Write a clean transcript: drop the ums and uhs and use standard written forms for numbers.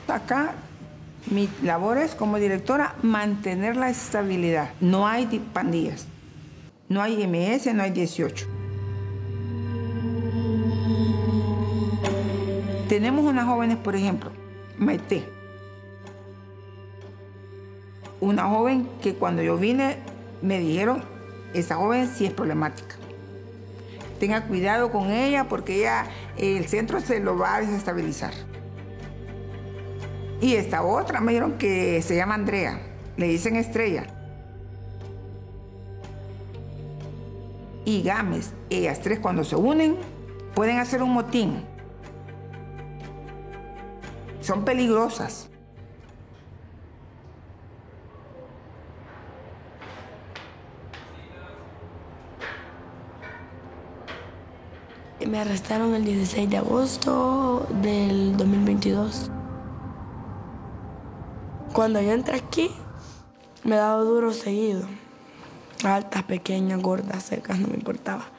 Acá mi labor es como directora mantener la estabilidad. No hay pandillas, no hay MS, no hay 18. Tenemos unas jóvenes, por ejemplo, Maite. Una joven que cuando yo vine me dijeron, esa joven sí es problemática. Tenga cuidado con ella porque el centro se lo va a desestabilizar. Y esta otra me dijeron que se llama Andrea, le dicen Estrella. Y Gámez, ellas tres cuando se unen pueden hacer un motín. Son peligrosas. Me arrestaron el 16 de agosto del 2022. Cuando yo entré aquí, me he dado duro seguido. Altas, pequeñas, gordas, secas, no me importaba.